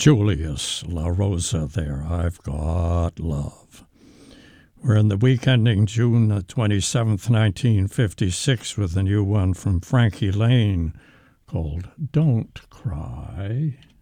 Julius La Rosa there, I've Got Love. We're in the week ending June 27th, 1956, with a new one from Frankie Laine called Don't Cry.